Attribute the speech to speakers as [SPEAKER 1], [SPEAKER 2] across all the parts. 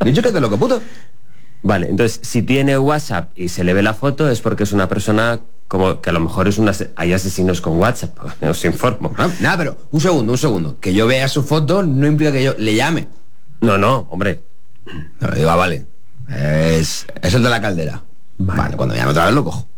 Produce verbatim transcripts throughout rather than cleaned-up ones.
[SPEAKER 1] Dicho que te lo que puto.
[SPEAKER 2] Vale, entonces, si tiene WhatsApp y se le ve la foto es porque es una persona como que a lo mejor es una... Hay asesinos con WhatsApp, os informo.
[SPEAKER 1] No, nada, pero un segundo, un segundo. Que yo vea su foto no implica que yo le llame.
[SPEAKER 2] No, no, hombre.
[SPEAKER 1] No, digo, ah, vale. Es, es el de la caldera. Vale, vale, cuando me llame otra vez lo cojo.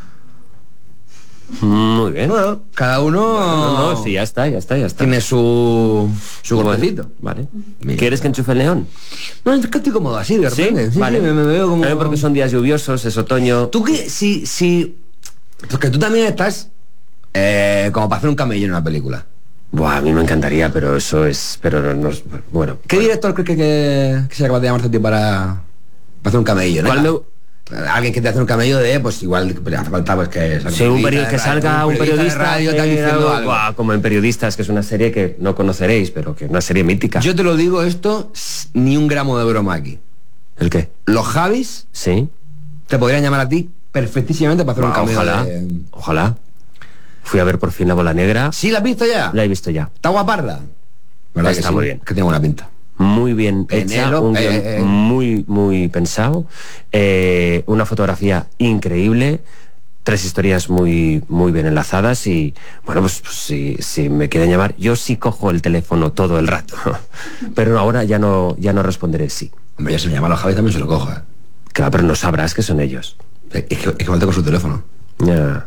[SPEAKER 2] Muy bien.
[SPEAKER 1] Bueno, cada uno...
[SPEAKER 2] No, no, no, sí, ya está, ya está, ya está.
[SPEAKER 1] Tiene su... su golpecito.
[SPEAKER 2] Vale. ¿Quieres que enchufe el neón?
[SPEAKER 1] No, es que estoy cómodo así, de repente.
[SPEAKER 2] Sí,
[SPEAKER 1] sí,
[SPEAKER 2] vale.
[SPEAKER 1] sí, me, me veo como...
[SPEAKER 2] También porque son días lluviosos, es otoño.
[SPEAKER 1] Tú que... Si... si... Porque tú también estás... Eh, como para hacer un camello en una película.
[SPEAKER 2] Buah, a mí me encantaría, pero eso es... Pero no, no es- bueno.
[SPEAKER 1] ¿Qué
[SPEAKER 2] bueno.
[SPEAKER 1] director crees que, que, que sea capaz de llamarte a ti para... para hacer un camello, ¿no?
[SPEAKER 2] ¿Cuál me-
[SPEAKER 1] Alguien que te hace un camello de, pues igual le hace falta pues que salga
[SPEAKER 2] Sí, un
[SPEAKER 1] periodista
[SPEAKER 2] periodista,
[SPEAKER 1] de
[SPEAKER 2] que
[SPEAKER 1] radio,
[SPEAKER 2] salga un periodista,
[SPEAKER 1] de radio tal,
[SPEAKER 2] eh,
[SPEAKER 1] diciendo algo.
[SPEAKER 2] buah, como en Periodistas, que es una serie que no conoceréis, pero que es una serie mítica.
[SPEAKER 1] Yo te lo digo esto, s- ni un gramo de broma aquí.
[SPEAKER 2] ¿El qué?
[SPEAKER 1] Los Javis
[SPEAKER 2] Sí.
[SPEAKER 1] te podrían llamar a ti perfectísimamente para hacer un
[SPEAKER 2] Buah,
[SPEAKER 1] camello
[SPEAKER 2] ojalá,
[SPEAKER 1] de...
[SPEAKER 2] ojalá. Fui a ver por fin La Bola Negra.
[SPEAKER 1] ¿Sí la has visto ya?
[SPEAKER 2] La he visto ya.
[SPEAKER 1] ¿Está guaparda? ¿Verdad que
[SPEAKER 2] Está
[SPEAKER 1] sí?
[SPEAKER 2] muy bien.
[SPEAKER 1] Que tiene buena pinta.
[SPEAKER 2] Muy bien hecha,
[SPEAKER 1] Penelo,
[SPEAKER 2] un guión
[SPEAKER 1] eh, eh.
[SPEAKER 2] muy, muy pensado, eh, una fotografía increíble, tres historias muy, muy bien enlazadas y, bueno, pues, pues si, si me quieren llamar, yo sí cojo el teléfono todo el rato, pero ahora ya no, ya no responderé sí.
[SPEAKER 1] Hombre, ya se me llama a los Javis también se lo cojo, ¿eh?
[SPEAKER 2] Claro, pero no sabrás que son ellos.
[SPEAKER 1] Es que, es que falta con su teléfono.
[SPEAKER 2] Ya.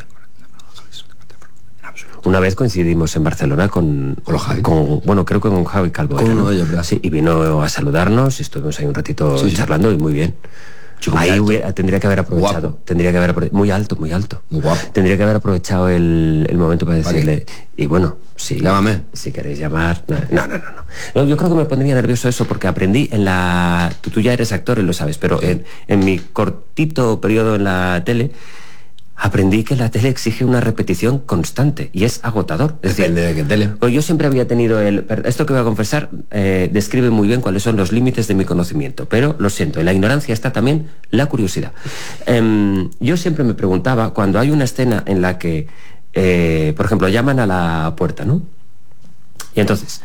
[SPEAKER 2] Una vez coincidimos en Barcelona con,
[SPEAKER 1] ¿Con los Javi?
[SPEAKER 2] con- bueno, creo que con Javi Calvo.
[SPEAKER 1] Con
[SPEAKER 2] era,
[SPEAKER 1] uno
[SPEAKER 2] ¿no?
[SPEAKER 1] de ellos, ¿verdad?
[SPEAKER 2] Sí, y vino a saludarnos, y estuvimos ahí un ratito
[SPEAKER 1] Sí, sí.
[SPEAKER 2] charlando y muy bien.
[SPEAKER 1] Chico muy
[SPEAKER 2] Ahí
[SPEAKER 1] alto.
[SPEAKER 2] hubiera- tendría que haber aprovechado.
[SPEAKER 1] Guapo.
[SPEAKER 2] Tendría que haber aprove- muy alto, muy alto.
[SPEAKER 1] Muy guapo.
[SPEAKER 2] Tendría que haber aprovechado el, el momento para
[SPEAKER 1] Vale.
[SPEAKER 2] decirle. Y bueno, si,
[SPEAKER 1] Llámame.
[SPEAKER 2] si queréis llamar. No, no, no, no, no. No, yo creo que me pondría nervioso eso porque aprendí en la. Tú, tú ya eres actor y lo sabes, pero en, en mi cortito periodo en la tele. Aprendí que la tele exige una repetición constante y es agotador. Es
[SPEAKER 1] Depende de qué tele.
[SPEAKER 2] pues yo siempre había tenido el... per- Esto que voy a confesar eh, describe muy bien cuáles son los límites de mi conocimiento, pero lo siento, en la ignorancia está también la curiosidad. Em, yo siempre me preguntaba, cuando hay una escena en la que, eh, por ejemplo, llaman a la puerta, ¿no? Y entonces,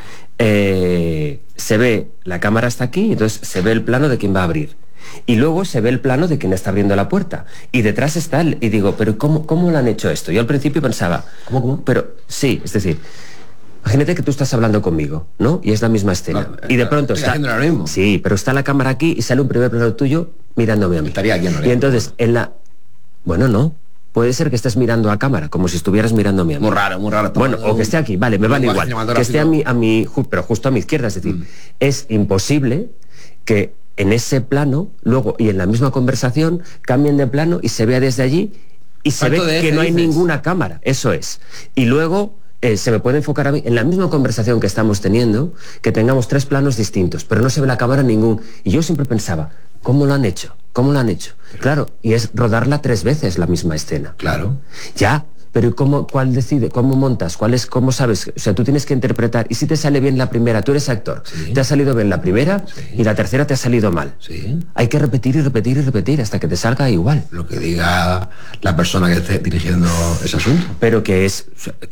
[SPEAKER 2] eh, se ve, la cámara está aquí, y entonces se ve el plano de quién va a abrir. Y luego se ve el plano de quien está abriendo la puerta. Y detrás está el... Y digo, pero ¿cómo, cómo lo han hecho esto? Yo al principio pensaba...
[SPEAKER 1] ¿Cómo, cómo?
[SPEAKER 2] Pero sí, es decir... Imagínate que tú estás hablando conmigo, ¿no? Y es la misma escena.
[SPEAKER 1] Claro,
[SPEAKER 2] y de
[SPEAKER 1] claro,
[SPEAKER 2] pronto
[SPEAKER 1] estoy
[SPEAKER 2] está...
[SPEAKER 1] haciendo lo mismo.
[SPEAKER 2] Sí, pero está la cámara aquí y sale un primer plano tuyo mirándome a mí.
[SPEAKER 1] Estaría aquí en la
[SPEAKER 2] Y
[SPEAKER 1] oreja.
[SPEAKER 2] entonces, en la... Bueno, no. Puede ser que estés mirando a cámara, como si estuvieras mirándome a mí.
[SPEAKER 1] Muy raro, muy raro.
[SPEAKER 2] Bueno, o que esté aquí, vale, me
[SPEAKER 1] Un
[SPEAKER 2] vale
[SPEAKER 1] lenguaje
[SPEAKER 2] igual. Que esté a mi, a mi, ju- pero justo a mi izquierda, es decir,
[SPEAKER 1] Mm.
[SPEAKER 2] es imposible que en ese plano, luego, y en la misma conversación, cambien de plano y se vea desde allí y se
[SPEAKER 1] Salto
[SPEAKER 2] ve
[SPEAKER 1] de
[SPEAKER 2] que
[SPEAKER 1] eje,
[SPEAKER 2] no hay
[SPEAKER 1] dices.
[SPEAKER 2] ninguna cámara, eso es. Y luego eh, se me puede enfocar a mí, en la misma conversación que estamos teniendo, que tengamos tres planos distintos, pero no se ve la cámara en ningún. Y yo siempre pensaba, ¿cómo lo han hecho? ¿Cómo lo han hecho? Claro, y es rodarla tres veces la misma escena.
[SPEAKER 1] Claro.
[SPEAKER 2] Ya, pero ¿y cómo, cuál decide? ¿Cómo montas? ¿Cuál es, cómo sabes? O sea, tú tienes que interpretar. Y si te sale bien la primera, tú eres actor,
[SPEAKER 1] Sí.
[SPEAKER 2] te ha salido bien la primera
[SPEAKER 1] Sí.
[SPEAKER 2] y la tercera te ha salido mal.
[SPEAKER 1] Sí.
[SPEAKER 2] Hay que repetir y repetir y repetir hasta que te salga igual.
[SPEAKER 1] Lo que diga la persona que esté dirigiendo ese asunto.
[SPEAKER 2] Pero que es,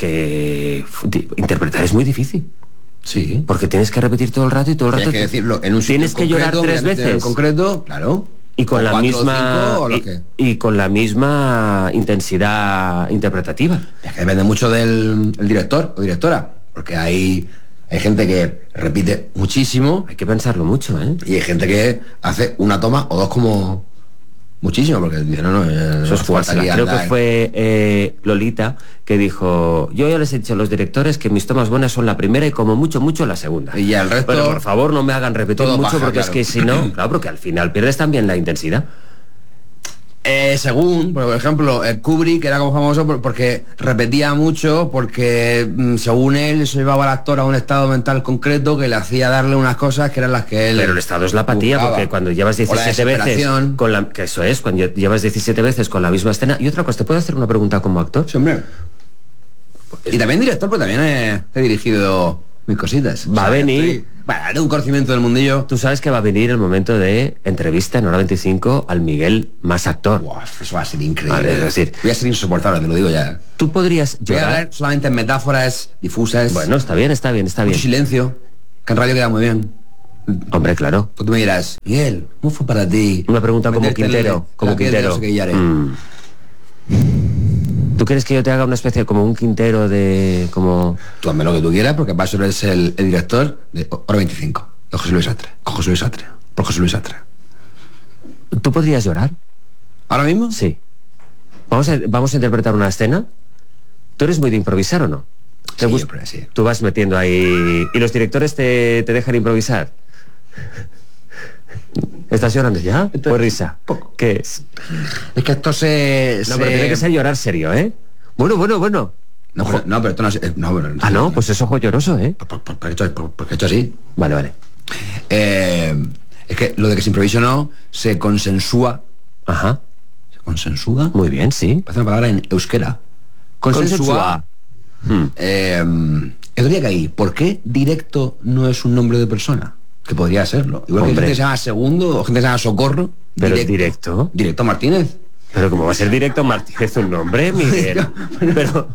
[SPEAKER 2] que fu- di- interpretar es muy difícil.
[SPEAKER 1] Sí.
[SPEAKER 2] Porque tienes que repetir todo el rato y todo el rato.
[SPEAKER 1] Tienes que decirlo en un sitio
[SPEAKER 2] Tienes que llorar
[SPEAKER 1] concreto,
[SPEAKER 2] tres
[SPEAKER 1] mirándote en
[SPEAKER 2] veces.
[SPEAKER 1] concreto, claro.
[SPEAKER 2] Y con
[SPEAKER 1] O
[SPEAKER 2] la
[SPEAKER 1] cuatro o
[SPEAKER 2] misma
[SPEAKER 1] cinco, o lo
[SPEAKER 2] y,
[SPEAKER 1] que-
[SPEAKER 2] y con la misma intensidad interpretativa.
[SPEAKER 1] Es que depende mucho del el director o directora, porque hay, hay gente que repite muchísimo
[SPEAKER 2] Hay que pensarlo mucho, ¿eh?
[SPEAKER 1] y hay gente que hace una toma o dos como muchísimo, porque dice, no, no, eh,
[SPEAKER 2] Eso es
[SPEAKER 1] no
[SPEAKER 2] jugársela.
[SPEAKER 1] faltaría
[SPEAKER 2] Creo que
[SPEAKER 1] andar.
[SPEAKER 2] fue eh, Lolita que dijo, yo ya les he dicho a los directores que mis tomas buenas son la primera y como mucho, mucho la segunda.
[SPEAKER 1] Y ya el resto-
[SPEAKER 2] Pero por favor no me hagan repetir
[SPEAKER 1] todo
[SPEAKER 2] mucho
[SPEAKER 1] paja,
[SPEAKER 2] porque
[SPEAKER 1] claro.
[SPEAKER 2] es que si no, claro, porque al final pierdes también la intensidad.
[SPEAKER 1] Eh, según, por ejemplo, el Kubrick era como famoso por- porque repetía mucho, porque mm, según él se llevaba al actor a un estado mental concreto que le hacía darle unas cosas que eran las que él...
[SPEAKER 2] Pero el estado es la apatía,
[SPEAKER 1] buscaba.
[SPEAKER 2] porque cuando llevas
[SPEAKER 1] O la
[SPEAKER 2] diecisiete veces
[SPEAKER 1] desesperación.
[SPEAKER 2] con la, que eso es, cuando llevas diecisiete veces con la misma escena. Y otra cosa, ¿te puedo hacer una pregunta como actor?
[SPEAKER 1] Sí, hombre. Y también director, porque también he, he dirigido mis cositas.
[SPEAKER 2] Va a venir.
[SPEAKER 1] estoy- Bueno, haré un conocimiento del mundillo.
[SPEAKER 2] Tú sabes que va a venir el momento de entrevista en Hora veinticinco al Miguel más actor.
[SPEAKER 1] Buah, eso va a ser increíble.
[SPEAKER 2] Vale, es decir-
[SPEAKER 1] voy a ser insoportable, te lo digo ya.
[SPEAKER 2] Tú podrías
[SPEAKER 1] Voy a
[SPEAKER 2] llorar.
[SPEAKER 1] hablar solamente en metáforas difusas.
[SPEAKER 2] Bueno, está bien, está bien, está
[SPEAKER 1] mucho
[SPEAKER 2] bien.
[SPEAKER 1] silencio, que en radio queda muy bien.
[SPEAKER 2] Hombre, claro.
[SPEAKER 1] Pues tú me dirás, Miguel, ¿cómo fue para ti?
[SPEAKER 2] Una pregunta como
[SPEAKER 1] meterte en
[SPEAKER 2] Quintero,
[SPEAKER 1] la-
[SPEAKER 2] como
[SPEAKER 1] la piel de
[SPEAKER 2] Quintero.
[SPEAKER 1] no sé qué ya haré?
[SPEAKER 2] Mm. ¿Tú quieres que yo te haga una especie como un Quintero de como
[SPEAKER 1] Tú hazme lo que tú quieras, porque para eso eres el, el director de Hora veinticinco, de José Luis Atre. Con José Luis Atre. Por José Luis Atre.
[SPEAKER 2] ¿Tú podrías llorar?
[SPEAKER 1] ¿Ahora mismo?
[SPEAKER 2] Sí. Vamos a, vamos a interpretar una escena. ¿Tú eres muy de improvisar o no? ¿Te
[SPEAKER 1] Sí,
[SPEAKER 2] gust-
[SPEAKER 1] hombre, sí.
[SPEAKER 2] Tú vas metiendo ahí... ¿Y los directores te, te dejan improvisar? ¿Estás llorando ya?
[SPEAKER 1] Esto-
[SPEAKER 2] Pues risa.
[SPEAKER 1] poco.
[SPEAKER 2] ¿Qué es?
[SPEAKER 1] Es que esto se...
[SPEAKER 2] No,
[SPEAKER 1] se-
[SPEAKER 2] pero tiene que ser llorar serio, ¿eh? Bueno, bueno, bueno.
[SPEAKER 1] No, pero, no, pero esto no es... eh, No, pero,
[SPEAKER 2] Ah, no, pues es ojo lloroso, ¿eh?
[SPEAKER 1] Por, por, por- por hecho, por- porque he hecho así.
[SPEAKER 2] Vale, vale.
[SPEAKER 1] Eh, es que lo de que se improvisa o no, se consensúa.
[SPEAKER 2] Ajá.
[SPEAKER 1] ¿Se consensúa?
[SPEAKER 2] Muy bien, sí.
[SPEAKER 1] Parece una palabra en euskera.
[SPEAKER 2] Consensúa. Hmm.
[SPEAKER 1] Eh, el día que hay, ¿por qué directo no es un nombre de persona? Que podría serlo. Igual que hay
[SPEAKER 2] Hombre.
[SPEAKER 1] gente que se llama Segundo o gente que se llama Socorro.
[SPEAKER 2] Pero directo.
[SPEAKER 1] Directo Martínez.
[SPEAKER 2] Pero como va a ser directo Martínez un nombre, Miguel. Pero...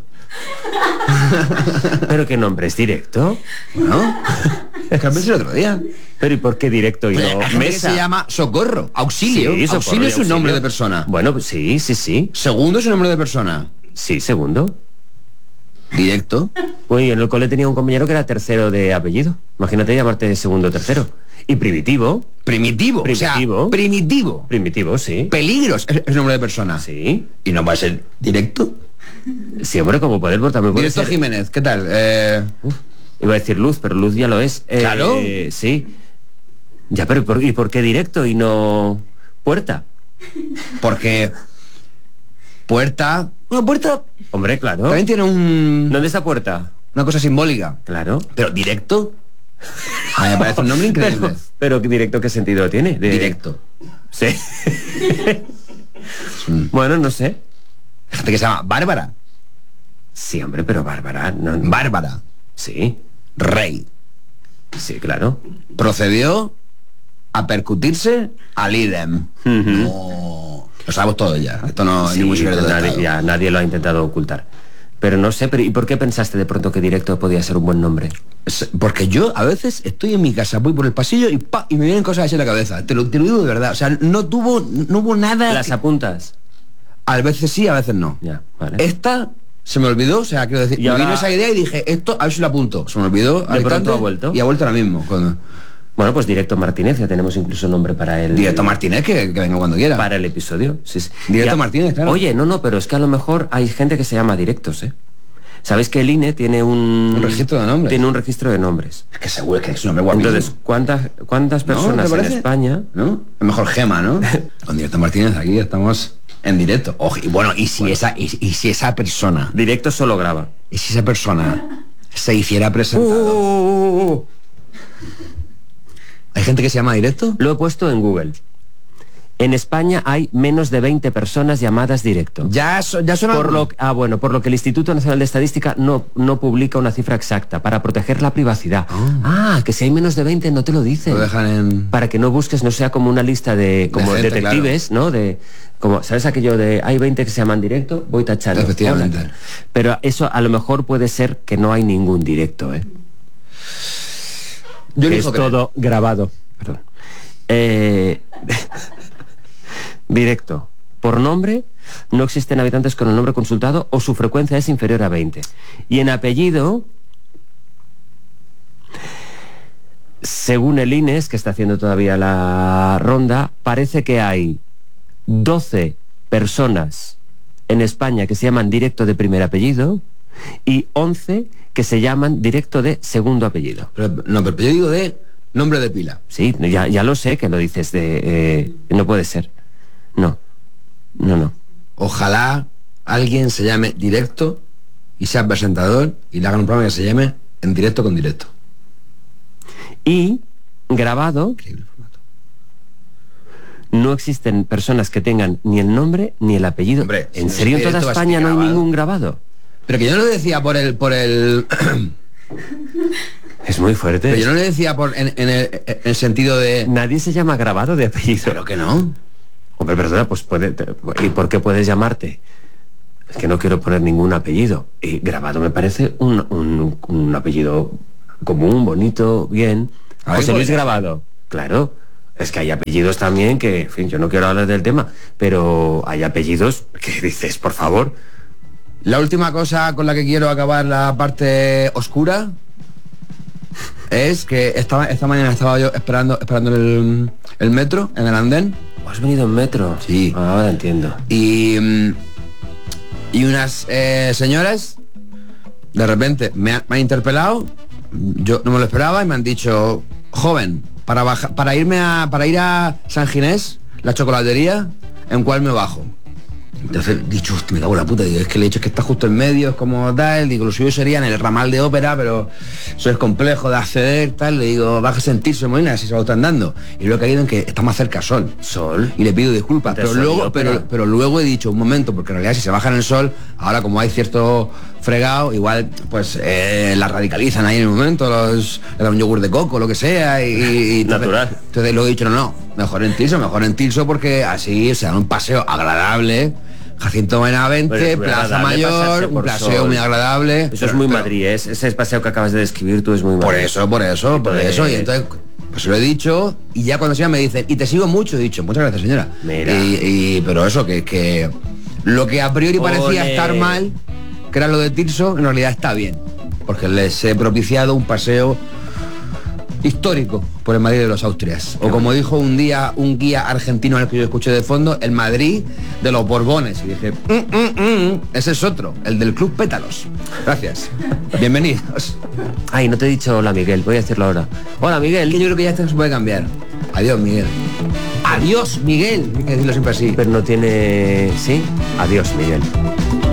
[SPEAKER 2] ¿Pero qué nombre es directo?
[SPEAKER 1] ¿No? Es que al menos el otro día.
[SPEAKER 2] ¿Pero y por qué directo y
[SPEAKER 1] Hay
[SPEAKER 2] no
[SPEAKER 1] gente que
[SPEAKER 2] mesa?
[SPEAKER 1] se llama Socorro. Auxilio.
[SPEAKER 2] Sí, socorro
[SPEAKER 1] auxilio
[SPEAKER 2] y
[SPEAKER 1] es un nombre
[SPEAKER 2] auxilio.
[SPEAKER 1] de persona.
[SPEAKER 2] Bueno, pues sí, sí, sí.
[SPEAKER 1] Segundo es un nombre de persona.
[SPEAKER 2] Sí, segundo.
[SPEAKER 1] Directo.
[SPEAKER 2] Pues en el cole tenía un compañero que era tercero de apellido. Imagínate llamarte segundo o tercero. Y primitivo.
[SPEAKER 1] Primitivo.
[SPEAKER 2] Primitivo.
[SPEAKER 1] O sea, primitivo.
[SPEAKER 2] Primitivo, sí.
[SPEAKER 1] Peligros es, es nombre de persona.
[SPEAKER 2] Sí.
[SPEAKER 1] Y no va a ser directo.
[SPEAKER 2] Sí, hombre, como poder, pues también puede
[SPEAKER 1] Directo
[SPEAKER 2] ser...
[SPEAKER 1] Jiménez, ¿qué tal? Eh,
[SPEAKER 2] Uf, iba a decir Luz, pero Luz ya lo es. Eh,
[SPEAKER 1] Claro.
[SPEAKER 2] Sí. Ya, pero ¿y por, ¿y por qué directo y no puerta?
[SPEAKER 1] porque Puerta. Bueno, Puerta
[SPEAKER 2] Hombre, claro.
[SPEAKER 1] también tiene un,
[SPEAKER 2] ¿Dónde está puerta?
[SPEAKER 1] una cosa simbólica.
[SPEAKER 2] Claro.
[SPEAKER 1] Pero directo. A mí me parece un nombre increíble.
[SPEAKER 2] Pero, pero directo, ¿qué sentido tiene? De-
[SPEAKER 1] Directo.
[SPEAKER 2] Sí. Bueno, no sé.
[SPEAKER 1] Hay gente que se llama Bárbara.
[SPEAKER 2] Sí, hombre, pero Bárbara, no, no.
[SPEAKER 1] Bárbara.
[SPEAKER 2] Sí,
[SPEAKER 1] Rey.
[SPEAKER 2] sí, claro.
[SPEAKER 1] Procedió a percutirse al idem.
[SPEAKER 2] Ujú.
[SPEAKER 1] No. Lo sabemos todo ya. Esto no es
[SPEAKER 2] Sí,
[SPEAKER 1] ningún secreto de
[SPEAKER 2] nadie,
[SPEAKER 1] Estado.
[SPEAKER 2] ya, nadie lo ha intentado ocultar. Pero no sé, pero ¿y por qué pensaste de pronto que directo podía ser un buen nombre?
[SPEAKER 1] Es- Porque yo a veces estoy en mi casa, voy por el pasillo y pa, y me vienen cosas así en la cabeza. Te lo, te lo digo de verdad. O sea, no tuvo, no hubo nada.
[SPEAKER 2] ¿Las
[SPEAKER 1] que-
[SPEAKER 2] apuntas?
[SPEAKER 1] A veces sí, a veces no.
[SPEAKER 2] Ya, vale.
[SPEAKER 1] Esta se me olvidó, o sea, quiero decir,
[SPEAKER 2] Y
[SPEAKER 1] me
[SPEAKER 2] ahora-
[SPEAKER 1] vino esa idea y dije, esto, a ver si lo apunto. Se me olvidó. al
[SPEAKER 2] pronto
[SPEAKER 1] instante
[SPEAKER 2] ha vuelto.
[SPEAKER 1] Y ha vuelto ahora mismo. Cuando...
[SPEAKER 2] Bueno, pues Directo Martínez, ya tenemos incluso nombre para el...
[SPEAKER 1] Directo Martínez, que, que venga cuando quiera.
[SPEAKER 2] Para el episodio. Sí, sí.
[SPEAKER 1] Directo Martínez, claro.
[SPEAKER 2] Oye, no, no, pero es que a lo mejor hay gente que se llama Directos, ¿eh? ¿Sabéis que el I N E tiene un...
[SPEAKER 1] Un registro de nombres.
[SPEAKER 2] Tiene un registro de nombres.
[SPEAKER 1] Es que seguro que es un nombre guapísimo.
[SPEAKER 2] Entonces, ¿cuántas, cuántas
[SPEAKER 1] ¿No?
[SPEAKER 2] personas
[SPEAKER 1] ¿Te
[SPEAKER 2] en
[SPEAKER 1] parece?
[SPEAKER 2] España...
[SPEAKER 1] ¿No? Es mejor Gema, ¿no? Con Directo Martínez aquí estamos en directo. Ojo, y bueno, y si esa, y, y si esa persona,
[SPEAKER 2] Directo solo graba.
[SPEAKER 1] y si esa persona se hiciera
[SPEAKER 2] Uh,
[SPEAKER 1] presentado.
[SPEAKER 2] uh, uh, uh.
[SPEAKER 1] ¿Hay gente que se llama directo?
[SPEAKER 2] Lo he puesto en Google. En España hay menos de veinte personas llamadas Directo.
[SPEAKER 1] Ya, so- ya son
[SPEAKER 2] Por lo,
[SPEAKER 1] algunos.
[SPEAKER 2] ah, bueno, por lo que el Instituto Nacional de Estadística no, no publica una cifra exacta para proteger la privacidad. Ah, que si hay menos de veinte no te lo dicen.
[SPEAKER 1] Lo dejan en...
[SPEAKER 2] Para que no busques, no sea como una lista de como
[SPEAKER 1] De gente,
[SPEAKER 2] detectives, ¿no? De como, ¿sabes aquello de hay veinte que se llaman directo? Voy tachando.
[SPEAKER 1] Efectivamente.
[SPEAKER 2] Hola. Pero eso a lo mejor puede ser que no hay ningún directo, ¿eh?
[SPEAKER 1] Yo
[SPEAKER 2] Que
[SPEAKER 1] elijo
[SPEAKER 2] es
[SPEAKER 1] creer.
[SPEAKER 2] todo grabado. Perdón. Eh, directo. Por nombre, no existen habitantes con el nombre consultado o su frecuencia es inferior a veinte. Y en apellido, según el I N E S, que está haciendo todavía la ronda, parece que hay doce personas en España que se llaman directo de primer apellido y once que se llaman directo de segundo apellido.
[SPEAKER 1] Pero- no, pero yo digo de nombre de pila.
[SPEAKER 2] Sí, ya, ya lo sé que lo dices de... eh, no puede ser. No, no, no.
[SPEAKER 1] Ojalá alguien se llame directo y sea presentador y le hagan un programa que se llame En Directo con Directo.
[SPEAKER 2] Y grabado,
[SPEAKER 1] Increíble formato.
[SPEAKER 2] no existen personas que tengan ni el nombre ni el apellido.
[SPEAKER 1] Hombre,
[SPEAKER 2] ¿En
[SPEAKER 1] si
[SPEAKER 2] serio
[SPEAKER 1] no
[SPEAKER 2] en
[SPEAKER 1] es
[SPEAKER 2] toda
[SPEAKER 1] directo, va a ser
[SPEAKER 2] España no hay
[SPEAKER 1] grabado.
[SPEAKER 2] ningún grabado?
[SPEAKER 1] Pero que yo no lo decía por el... por el
[SPEAKER 2] Es muy fuerte.
[SPEAKER 1] pero yo no le decía por en, en el, en el sentido de...
[SPEAKER 2] Nadie se llama grabado de apellido.
[SPEAKER 1] Pero que no.
[SPEAKER 2] Hombre, perdona, pues puede... te- ¿Y por qué puedes llamarte? Es que no quiero poner ningún apellido. Y grabado me parece un, un- un apellido común, bonito, bien. José Luis Grabado, claro. Es que hay apellidos también que, en fin, yo no quiero hablar del tema, pero hay apellidos que dices, por favor.
[SPEAKER 1] La última cosa con la que quiero acabar la parte oscura es que esta, esta mañana estaba yo esperando esperando el, el metro, en el andén.
[SPEAKER 2] ¿Has venido en metro?
[SPEAKER 1] Sí.
[SPEAKER 2] Ahora entiendo.
[SPEAKER 1] Y, y unas eh, señoras, de repente, me, ha, me han interpelado, yo no me lo esperaba, y me han dicho, joven, para baja, para irme a para ir a San Ginés, la chocolatería, ¿en cuál me bajo? Entonces he dicho, me cago en la puta, digo, es que le he dicho que está justo en medio, es como tal, digo, lo suyo sería en el ramal de ópera, pero eso es complejo de acceder, tal, le digo, bájese en Tirso, Molina, si se lo están dando. Y luego he caído en que está más cerca Sol.
[SPEAKER 2] Sol.
[SPEAKER 1] Y le pido disculpas, pero luego, pero, pero luego he dicho, un momento, porque en realidad si se baja en el Sol, ahora como hay cierto fregado, igual pues eh, la radicalizan ahí en el momento, los, le dan un yogur de coco, lo que sea, y, y entonces,
[SPEAKER 2] natural.
[SPEAKER 1] Entonces luego he dicho, no, no, mejor en Tirso, mejor en Tirso, porque así se da un paseo agradable. Jacinto Benavente, bueno, Plaza Mayor, un paseo Sol. Muy agradable.
[SPEAKER 2] Eso
[SPEAKER 1] pero,
[SPEAKER 2] es muy
[SPEAKER 1] pero,
[SPEAKER 2] Madrid, es, ese paseo que acabas de describir tú es muy Madrid.
[SPEAKER 1] Por eso, por eso, por
[SPEAKER 2] Entonces,
[SPEAKER 1] eso. Y entonces, pues lo he dicho, y ya cuando se me dicen, y te sigo mucho, he dicho, muchas gracias, señora.
[SPEAKER 2] Mira.
[SPEAKER 1] Y, y, pero eso, que, que lo que a priori parecía Ole. estar mal, que era lo de Tirso, en realidad está bien. Porque les he propiciado un paseo histórico por el Madrid de los Austrias. O como dijo un día un guía argentino al que yo escuché de fondo, el Madrid de los Borbones. Y dije, mm, mm, mm, ese es otro, el del Club Pétalos. Gracias. Bienvenidos.
[SPEAKER 2] Ay, no te he dicho hola, Miguel, voy a decirlo ahora. Hola, Miguel.
[SPEAKER 1] Que yo creo que ya esto se puede cambiar. Adiós, Miguel. Adiós, Miguel. Hay que decirlo siempre así.
[SPEAKER 2] Pero no tiene... ¿Sí? Adiós, Miguel.